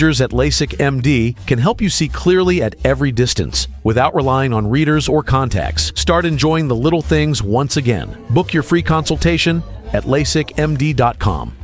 procedures at LASIK MD can help you see clearly at every distance without relying on readers or contacts. Start enjoying the little things once again. Book your free consultation at LASIKMD.com.